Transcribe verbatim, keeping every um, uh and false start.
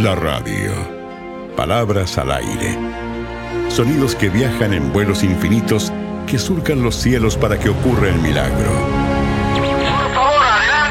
La radio. Palabras al aire. Sonidos que viajan en vuelos infinitos que surcan los cielos para que ocurra el milagro.